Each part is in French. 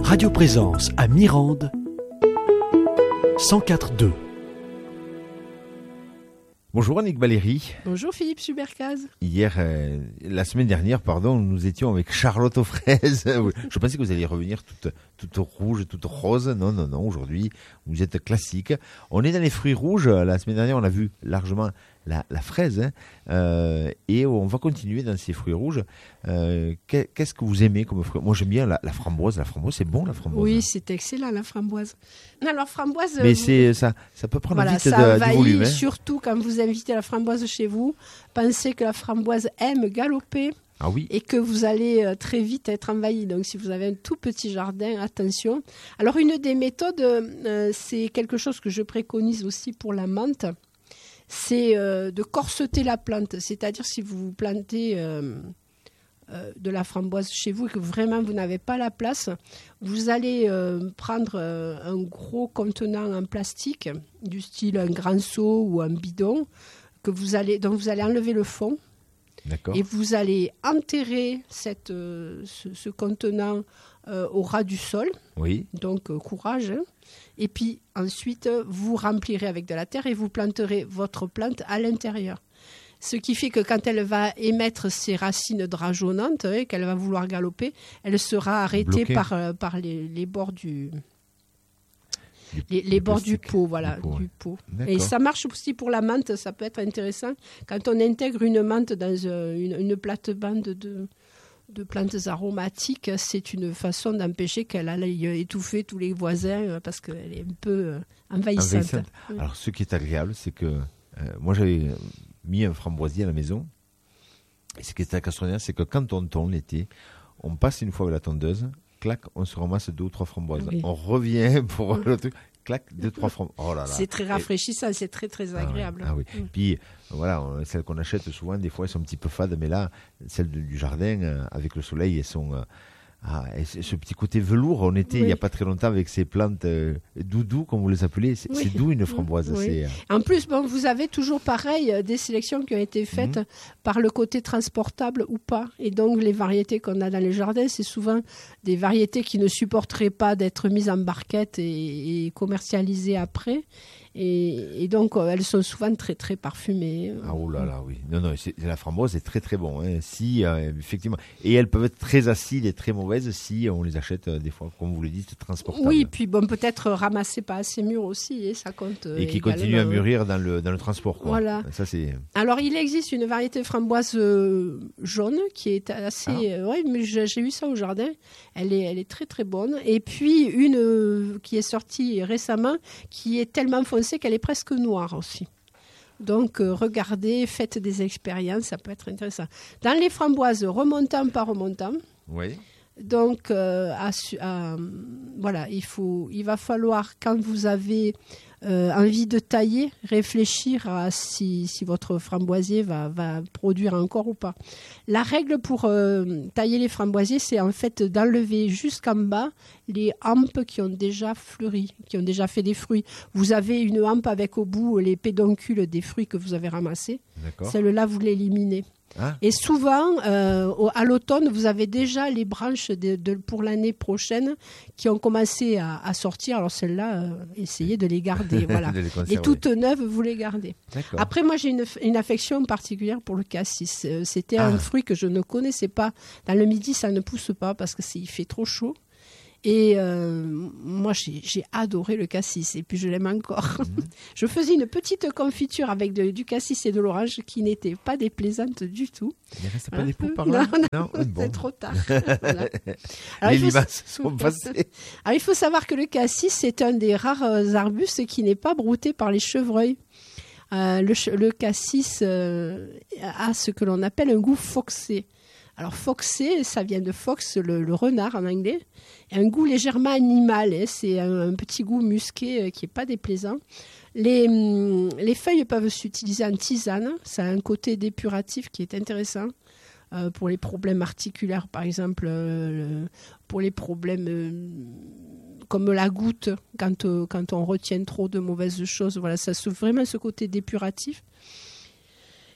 Radio Présence à Mirande, 104.2. Bonjour Annick Valérie. Bonjour Philippe Subercaz. La semaine dernière, nous étions avec Charlotte aux fraises. Je pensais que vous alliez revenir toute rouge, toute rose. Non, aujourd'hui, vous êtes classique. On est dans les fruits rouges. La semaine dernière, on a vu largement la fraise. Et on va continuer dans ces fruits rouges. Qu'est-ce que vous aimez comme fruit? Moi, j'aime bien la framboise. La framboise, c'est bon, la framboise. Oui, c'est excellent, la framboise. Alors, framboise... Mais ça peut prendre vite ça du volume. Surtout quand vous invitez la framboise chez vous. Pensez que la framboise aime galoper. Ah oui. Et que vous allez très vite être envahi. Donc, si vous avez un tout petit jardin, attention. Alors, une des méthodes, c'est quelque chose que je préconise aussi pour la menthe. C'est de corseter la plante. C'est-à-dire, si vous plantez de la framboise chez vous et que vraiment vous n'avez pas la place, vous allez prendre un gros contenant en plastique, du style un grand seau ou un bidon, dont vous allez enlever le fond. D'accord. Et vous allez enterrer ce contenant au ras du sol. Oui. Donc, courage. Et puis, ensuite, vous remplirez avec de la terre et vous planterez votre plante à l'intérieur. Ce qui fait que quand elle va émettre ses racines drageonnantes, qu'elle va vouloir galoper, elle sera arrêtée par les bords du... Les bords du pot, voilà, du pot. Et ça marche aussi pour la menthe, ça peut être intéressant. Quand on intègre une menthe dans une plate-bande de plantes aromatiques, c'est une façon d'empêcher qu'elle aille étouffer tous les voisins parce qu'elle est un peu envahissante. Oui. Alors, ce qui est agréable, c'est que moi, j'avais mis un framboisier à la maison. Et ce qui est extraordinaire, c'est que quand on tond l'été, on passe une fois avec la tondeuse, clac, on se ramasse 2 ou 3 framboises. Oui. On revient pour le truc, clac, 2 ou 3 framboises. Oh là là. C'est très rafraîchissant, c'est très très agréable. Ah oui. Puis voilà, celles qu'on achète souvent, des fois elles sont un petit peu fades, mais là, celles du jardin, avec le soleil, elles sont... ce petit côté velours, on était il n'y a pas très longtemps avec ces plantes doudou, comme vous les appelez, c'est doux une framboise. Oui. En plus, vous avez toujours pareil des sélections qui ont été faites par le côté transportable ou pas. Et donc les variétés qu'on a dans les jardins, c'est souvent des variétés qui ne supporteraient pas d'être mises en barquette et commercialisées après. Et donc, elles sont souvent très, très parfumées. Ah, oh là là, oui. Non, la framboise est très, très bon. Hein. Si, effectivement. Et elles peuvent être très acides et très mauvaises si on les achète, des fois, comme vous le dites, transportables. Oui, puis peut-être ramassées pas assez mûres aussi, et ça compte. Et qui continuent à mûrir dans le transport, quoi. Voilà. Ça, c'est... Alors, il existe une variété de framboise jaune qui est assez... oui, mais j'ai eu ça au jardin. Elle est très, très bonne. Et puis, une qui est sortie récemment, qui est tellement foncée qu'elle est presque noire aussi. Donc, regardez, faites des expériences, ça peut être intéressant. Dans les framboises remontant par remontant, oui. Donc, voilà, il va falloir, quand vous avez envie de tailler, réfléchir à si votre framboisier va produire encore ou pas. La règle pour tailler les framboisiers, c'est en fait d'enlever jusqu'en bas les hampes qui ont déjà fleuri, qui ont déjà fait des fruits. Vous avez une hampe avec au bout les pédoncules des fruits que vous avez ramassés. D'accord. Celle-là, vous l'éliminez. Ah. Et souvent, à l'automne, vous avez déjà les branches pour l'année prochaine qui ont commencé à sortir. Alors celles-là, essayez de les garder. Voilà. Les toutes neuves, vous les gardez. D'accord. Après, moi, j'ai une affection particulière pour le cassis. C'était un fruit que je ne connaissais pas. Dans le midi, ça ne pousse pas parce qu'il fait trop chaud. Et moi, j'ai adoré le cassis et puis je l'aime encore. Je faisais une petite confiture avec du cassis et de l'orange qui n'était pas déplaisante du tout. Il ne reste pas des poux par là? Non, c'est trop tard. Voilà. Les limaces sont passées. Alors, il faut savoir que le cassis, c'est un des rares arbustes qui n'est pas brouté par les chevreuils. Le cassis a ce que l'on appelle un goût foxé. Alors, foxé, ça vient de fox, le renard en anglais. Et un goût légèrement animal, c'est un petit goût musqué qui n'est pas déplaisant. Les feuilles peuvent s'utiliser en tisane, ça a un côté dépuratif qui est intéressant. Pour les problèmes articulaires, par exemple, pour les problèmes comme la goutte, quand on retient trop de mauvaises choses. Voilà, ça a vraiment ce côté dépuratif.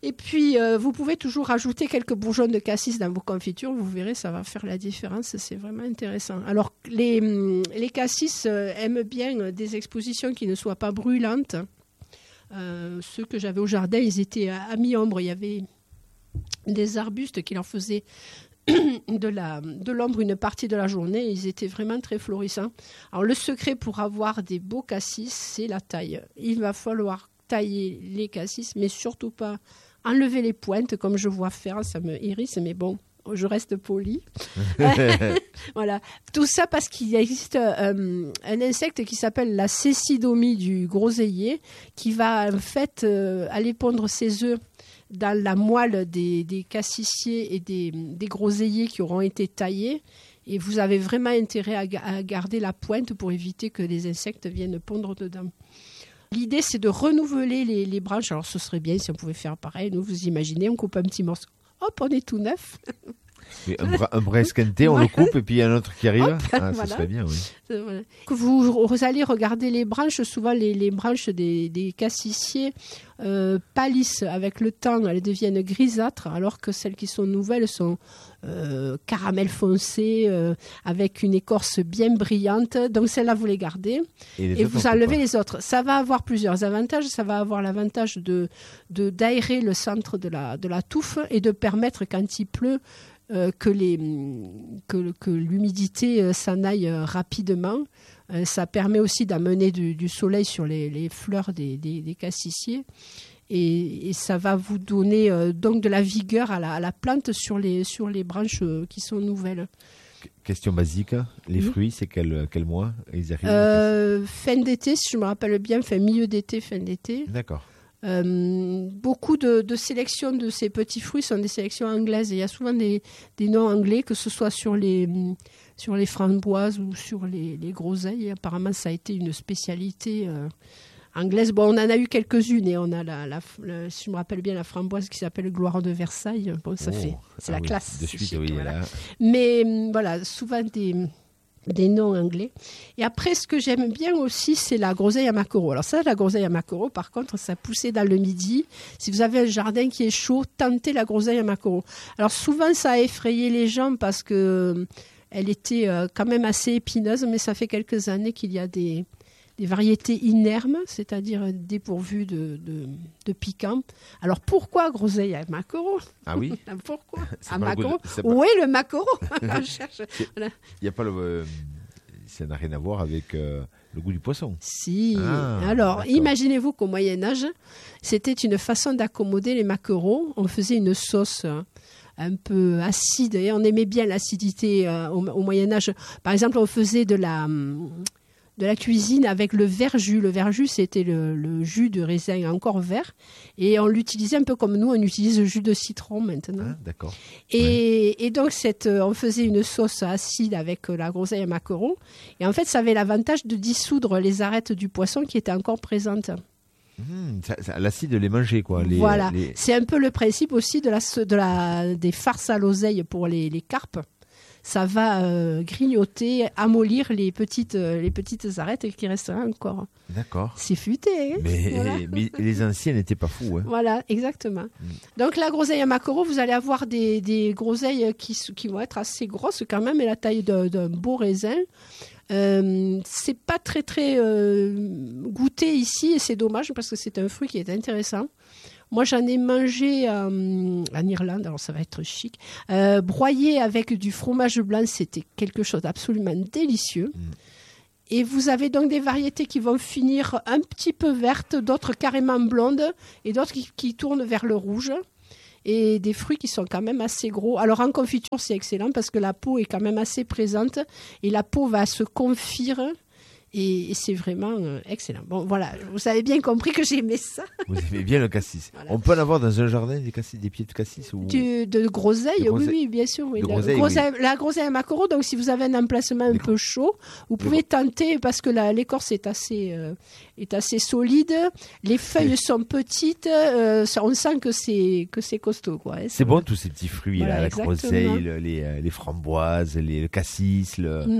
Et puis, vous pouvez toujours rajouter quelques bourgeons de cassis dans vos confitures. Vous verrez, ça va faire la différence. C'est vraiment intéressant. Alors, les cassis aiment bien des expositions qui ne soient pas brûlantes. Ceux que j'avais au jardin, ils étaient à mi-ombre. Il y avait des arbustes qui leur faisaient de l'ombre une partie de la journée. Ils étaient vraiment très florissants. Alors, le secret pour avoir des beaux cassis, c'est la taille. Il va falloir tailler les cassis, mais surtout pas enlever les pointes, comme je vois faire, ça me hérisse, mais bon, je reste polie. Voilà. Tout ça parce qu'il existe un insecte qui s'appelle la cécidomie du groseillier, qui va en fait aller pondre ses œufs dans la moelle des cassissiers et des groseilliers qui auront été taillés. Et vous avez vraiment intérêt à garder la pointe pour éviter que les insectes viennent pondre dedans. L'idée, c'est de renouveler les branches. Alors, ce serait bien si on pouvait faire pareil. Nous, vous imaginez, on coupe un petit morceau. Hop, on est tout neuf. Mais un bras esquinté, on le coupe et puis il y a un autre qui arrive. Hop, Ça voilà. serait bien, oui. Voilà. Vous allez regarder les branches. Souvent, les branches des cassissiers pâlissent avec le temps. Elles deviennent grisâtres, alors que celles qui sont nouvelles sont caramel foncé, avec une écorce bien brillante. Donc, celles-là, vous les gardez. Et vous enlevez les autres. Ça va avoir plusieurs avantages. Ça va avoir l'avantage d'aérer le centre de la touffe et de permettre, quand il pleut, que l'humidité s'en aille rapidement. Ça permet aussi d'amener du soleil sur les fleurs des cassissiers. Et ça va vous donner donc de la vigueur à la plante sur les branches qui sont nouvelles. Question basique, les fruits, c'est quel mois ils arrivent? Fin d'été, si je me rappelle bien, milieu d'été, fin d'été. D'accord. Beaucoup de sélections de ces petits fruits sont des sélections anglaises. Et il y a souvent des noms anglais, que ce soit sur les framboises ou sur les groseilles. Et apparemment, ça a été une spécialité anglaise. Bon, on en a eu quelques-unes et on a si je me rappelle bien, la framboise qui s'appelle Gloire de Versailles. Bon, c'est la classe. De suite, chic, oui. voilà. Là. Mais voilà, souvent des noms anglais. Et après, ce que j'aime bien aussi, c'est la groseille à maquereau. Alors ça, la groseille à maquereau, par contre, ça poussait dans le midi. Si vous avez un jardin qui est chaud, tentez la groseille à maquereau. Alors souvent, ça a effrayé les gens parce que elle était quand même assez épineuse, mais ça fait quelques années qu'il y a des variétés inermes, c'est-à-dire dépourvues de piquant. Alors pourquoi groseille à maquereau? Ah oui. Pourquoi C'est à pas maquereau? le goût Où est le maquereau? Je cherche. Voilà. Il y a pas ça n'a rien à voir avec le goût du poisson. Si. Ah, alors, d'accord. imaginez-vous qu'au Moyen-Âge, c'était une façon d'accommoder les maquereaux. On faisait une sauce un peu acide, et on aimait bien l'acidité au Moyen-Âge. Par exemple, on faisait de la cuisine avec le verjus. Le verjus, c'était le jus de raisin encore vert. Et on l'utilisait un peu comme nous, on utilise le jus de citron maintenant. Ah, d'accord. Et donc, on faisait une sauce acide avec la groseille à maquereau. Et en fait, ça avait l'avantage de dissoudre les arêtes du poisson qui étaient encore présentes. L'acide les manger, quoi. Voilà. C'est un peu le principe aussi des farces à l'oseille pour les carpes. Ça va grignoter, amollir les petites arêtes qui resteront encore. D'accord. C'est futé. Hein, mais les anciens n'étaient pas fous. Hein. Voilà, exactement. Donc la groseille à maquereau, vous allez avoir des groseilles qui vont être assez grosses quand même, et la taille d'un beau raisin. C'est pas très très goûté ici, et c'est dommage parce que c'est un fruit qui est intéressant. Moi, j'en ai mangé en Irlande, alors ça va être chic. Broyé avec du fromage blanc, c'était quelque chose d'absolument délicieux. Et vous avez donc des variétés qui vont finir un petit peu vertes, d'autres carrément blondes, et d'autres qui tournent vers le rouge. Et des fruits qui sont quand même assez gros. Alors en confiture, c'est excellent parce que la peau est quand même assez présente, et la peau va se confire. Et c'est vraiment excellent. Bon, voilà, vous avez bien compris que j'aimais ça. Vous aimez bien le cassis. Voilà. On peut en avoir dans un jardin, des pieds de cassis ou... De groseille, oui, bien sûr. Oui. La groseille à maquereau, donc si vous avez un emplacement un peu chaud, vous pouvez tenter, parce que l'écorce est assez solide, les feuilles sont petites, on sent que c'est costaud. Quoi, hein, c'est bon, tous ces petits fruits, voilà, là, la groseille, les framboises, le cassis,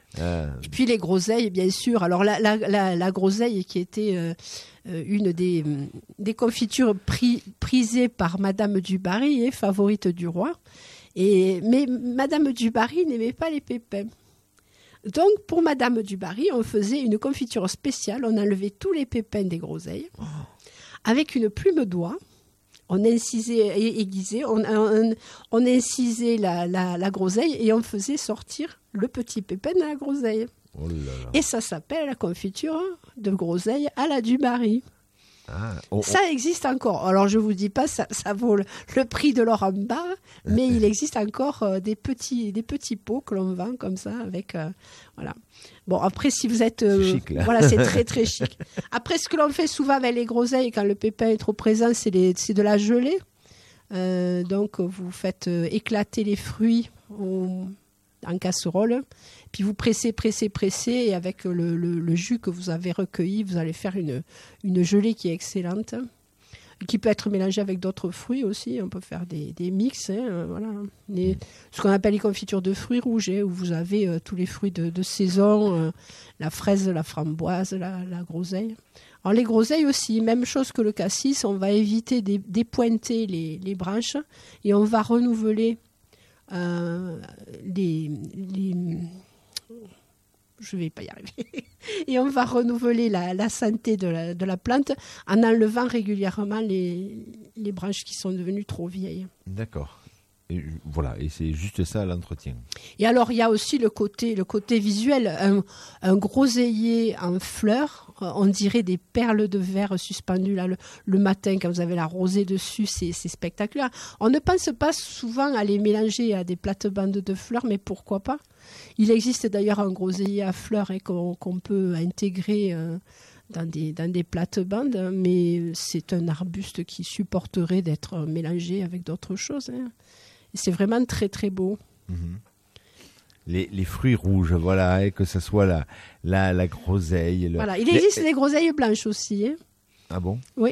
Et puis les groseilles, bien sûr. Alors la groseille qui était une des confitures prisées par Madame du Barry et favorite du roi. Mais Madame du Barry n'aimait pas les pépins. Donc pour Madame du Barry, on faisait une confiture spéciale. On enlevait tous les pépins des groseilles avec une plume d'oie. On incisait aiguisé, on incisait la groseille et on faisait sortir le petit pépin de la groseille. Oh là là. Et ça s'appelle la confiture de groseille à la du Barry. Ça existe encore. Alors je vous dis pas ça vaut le prix de l'or en barre, mais il existe encore des petits pots que l'on vend comme ça avec voilà. Bon après si vous êtes c'est chic, là. voilà, c'est très très chic. Après ce que l'on fait souvent avec les groseilles quand le pépin est trop présent, c'est de la gelée. Donc vous faites éclater les fruits en casserole. Puis vous pressez, et avec le jus que vous avez recueilli, vous allez faire une gelée qui est excellente, qui peut être mélangée avec d'autres fruits aussi. On peut faire des mix, voilà. Ce qu'on appelle les confitures de fruits rouges, où vous avez tous les fruits de saison, la fraise, la framboise, la groseille. Alors les groseilles aussi, même chose que le cassis, on va éviter d'épointer les branches et on va renouveler je vais pas y arriver. Et on va renouveler la santé de la plante en enlevant régulièrement les branches qui sont devenues trop vieilles. D'accord. Et voilà, et c'est juste ça l'entretien. Et alors il y a aussi le côté visuel, un groseillier en fleurs, on dirait des perles de verre suspendues là, le matin quand vous avez la rosée dessus, c'est spectaculaire. On ne pense pas souvent à les mélanger à des plates-bandes de fleurs, mais pourquoi pas? Il existe d'ailleurs un groseillier à fleurs qu'on peut intégrer dans des plates-bandes, mais c'est un arbuste qui supporterait d'être mélangé avec d'autres choses. C'est vraiment très très beau. Les fruits rouges, voilà, et que ce soit la groseille. Voilà, il existe des groseilles blanches aussi. Ah bon? Oui.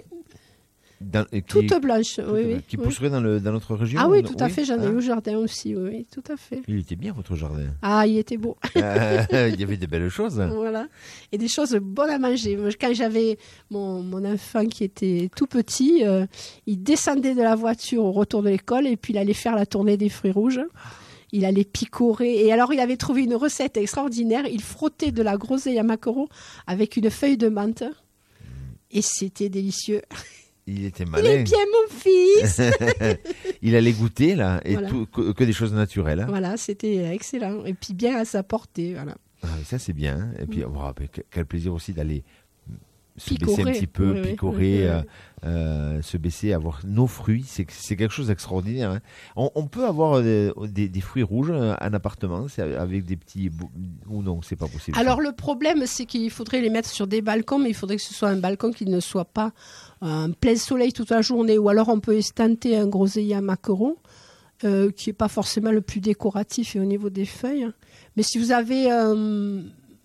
Toutes blanches, oui. Qui pousseraient dans notre région? Ah oui, tout à fait, j'en ai eu au jardin aussi, oui, tout à fait. Il était bien votre jardin. Ah, il était beau. Il y avait des belles choses. Voilà, et des choses bonnes à manger. Quand j'avais mon enfant qui était tout petit, il descendait de la voiture au retour de l'école et puis il allait faire la tournée des fruits rouges. Il allait picorer. Et alors, il avait trouvé une recette extraordinaire. Il frottait de la groseille à maquereau avec une feuille de menthe. Et c'était délicieux. Il était malin. Il est bien mon fils. Il allait goûter, là, et voilà. que des choses naturelles. Hein. Voilà, c'était excellent. Et puis bien à sa portée, voilà. Ah, ça, c'est bien. Et puis, quel plaisir aussi d'aller se picorer. Baisser un petit peu, oui, picorer, se baisser, avoir nos fruits. C'est quelque chose d'extraordinaire. Hein. On peut avoir des fruits rouges en appartement avec des petits... Ou non, c'est pas possible. Alors, le problème, c'est qu'il faudrait les mettre sur des balcons, mais il faudrait que ce soit un balcon qui ne soit pas en plein soleil toute la journée. Ou alors, on peut estanter un groseillier à maquereau, qui n'est pas forcément le plus décoratif et au niveau des feuilles. Mais si vous avez un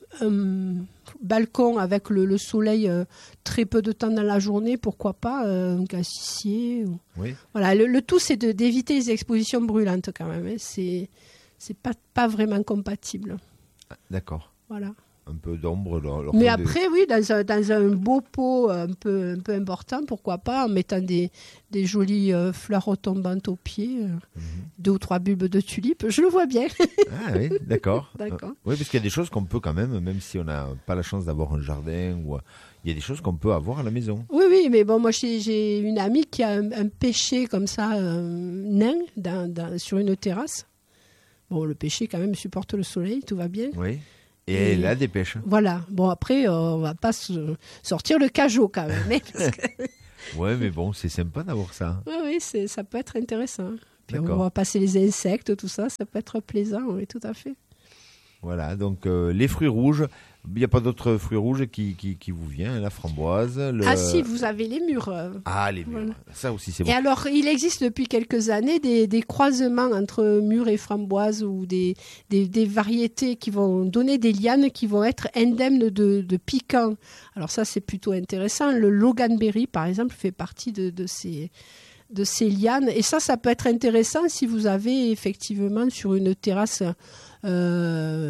balcon avec le soleil très peu de temps dans la journée, pourquoi pas un cassissier. Oui. Voilà, le tout, c'est d'éviter les expositions brûlantes quand même. Hein. C'est pas vraiment compatible. D'accord. Voilà. Un peu d'ombre. Mais après, oui, dans un beau pot un peu important, pourquoi pas, en mettant des jolies fleurs retombantes au pied, 2 ou 3 bulbes de tulipes, je le vois bien. Ah oui, d'accord. D'accord. Oui, parce qu'il y a des choses qu'on peut quand même si on n'a pas la chance d'avoir un jardin, ou il y a des choses qu'on peut avoir à la maison. Oui, mais bon, moi j'ai une amie qui a un pêcher comme ça, nain, sur une terrasse. Bon, le pêcher quand même supporte le soleil, tout va bien. Oui. Et elle a des pêches. Voilà. Bon, après, on va pas sortir le cajot quand même. Ouais, mais bon, c'est sympa d'avoir ça. Oui, ça peut être intéressant. Puis on D'accord. va passer les insectes, tout ça, ça peut être plaisant, oui, tout à fait. Voilà, donc les fruits rouges, il n'y a pas d'autres fruits rouges qui vous vient, la framboise. Ah si, vous avez les mûres. Ah, les mûres, voilà. Ça aussi c'est bon. Et alors, il existe depuis quelques années des croisements entre mûres et framboises ou des variétés qui vont donner des lianes qui vont être indemnes de piquants. Alors ça, c'est plutôt intéressant. Le loganberry, par exemple, fait partie de ces lianes. Et ça peut être intéressant si vous avez effectivement sur une terrasse une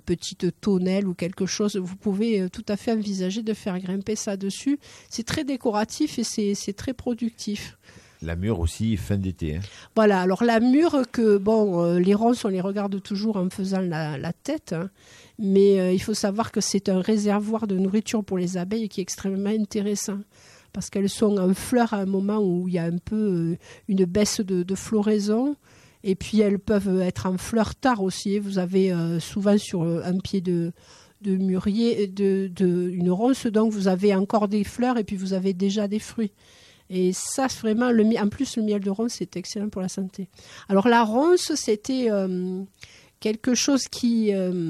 petite tonnelle ou quelque chose, vous pouvez tout à fait envisager de faire grimper ça dessus. C'est très décoratif et c'est très productif. La mûre aussi, fin d'été. Hein. Voilà, alors la mûre, les ronces, on les regarde toujours en faisant la tête, hein, mais il faut savoir que c'est un réservoir de nourriture pour les abeilles qui est extrêmement intéressant, parce qu'elles sont en fleurs à un moment où il y a un peu une baisse de floraison, et puis elles peuvent être en fleurs tard aussi. Vous avez souvent sur un pied de mûrier, une ronce, donc vous avez encore des fleurs et puis vous avez déjà des fruits. Et ça, vraiment, en plus, le miel de ronce, c'est excellent pour la santé. Alors, la ronce, c'était quelque chose qui,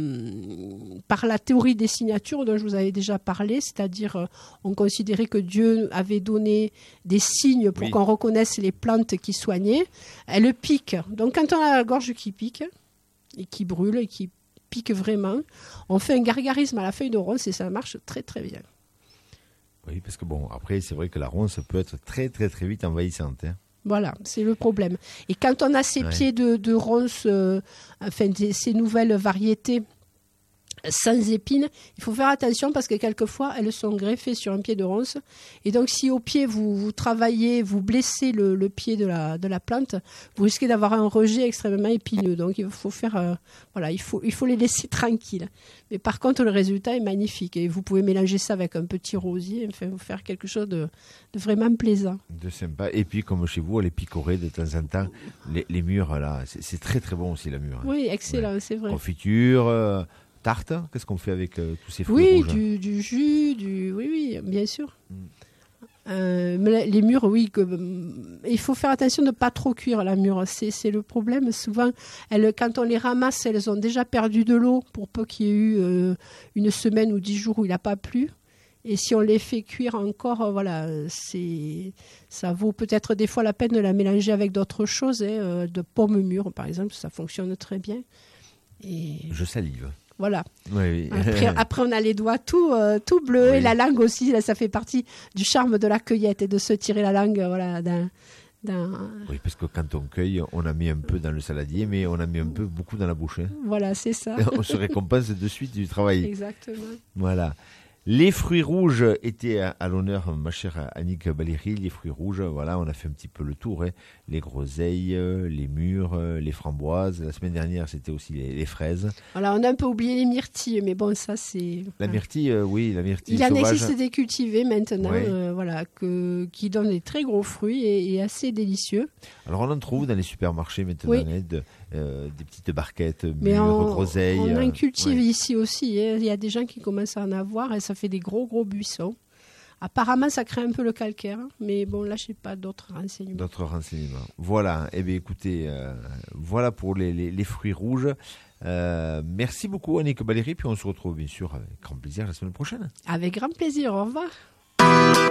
par la théorie des signatures dont je vous avais déjà parlé, c'est-à-dire, on considérait que Dieu avait donné des signes pour qu'on reconnaisse les plantes qui soignaient. Elle pique. Donc, quand on a la gorge qui pique, et qui brûle, et qui pique vraiment, on fait un gargarisme à la feuille de ronce et ça marche très, très bien. Oui, parce que après, c'est vrai que la ronce peut être très, très, très vite envahissante. Hein. Voilà, c'est le problème. Et quand on a ces pieds de ronce, ces nouvelles variétés sans épines, il faut faire attention parce que quelquefois, elles sont greffées sur un pied de ronce. Et donc, si au pied, vous travaillez, vous blessez le pied de la plante, vous risquez d'avoir un rejet extrêmement épineux. Donc, il faut faire, il faut les laisser tranquilles. Mais par contre, le résultat est magnifique. Et vous pouvez mélanger ça avec un petit rosier, enfin, vous faire quelque chose de vraiment plaisant. De sympa. Et puis, comme chez vous, les picorées de temps en temps, les mûres, là, c'est très, très bon aussi, la mûre. Oui, excellent, c'est vrai. Confiture... Tarte, qu'est-ce qu'on fait avec tous ces fruits rouges? Oui, du jus, oui, bien sûr. Les mûres, oui, il faut faire attention de ne pas trop cuire la mûre. C'est le problème. Souvent, quand on les ramasse, elles ont déjà perdu de l'eau pour peu qu'il y ait eu une semaine ou 10 jours où il n'a pas plu. Et si on les fait cuire encore, ça vaut peut-être des fois la peine de la mélanger avec d'autres choses, de pommes mûres, par exemple, ça fonctionne très bien. Et... Je salive. Voilà. Oui. Après, on a les doigts tout bleus et la langue aussi. Là, ça fait partie du charme de la cueillette et de se tirer la langue Oui, parce que quand on cueille, on a mis un peu dans le saladier, mais on a mis beaucoup dans la bouche. Hein. Voilà, c'est ça. On se récompense de suite du travail. Exactement. Voilà. Les fruits rouges étaient à l'honneur, ma chère Annick Baléry. Les fruits rouges, voilà, on a fait un petit peu le tour. Hein. Les groseilles, les mûres, les framboises. La semaine dernière, c'était aussi les fraises. Voilà, on a un peu oublié les myrtilles, mais bon, ça c'est... La myrtille, oui, la myrtille sauvage. Il en existe des cultivés maintenant, qui donnent des très gros fruits et assez délicieux. Alors on en trouve dans les supermarchés maintenant, des petites barquettes, mais mûres, groseilles. On en cultive ici aussi. Hein. Il y a des gens qui commencent à en avoir et ça fait des gros buissons. Apparemment, ça crée un peu le calcaire, mais bon, là, je n'ai pas d'autres renseignements. Voilà. Eh bien, écoutez, voilà pour les fruits rouges. Merci beaucoup, Annick Baléry. Puis on se retrouve, bien sûr, avec grand plaisir la semaine prochaine. Avec grand plaisir. Au revoir.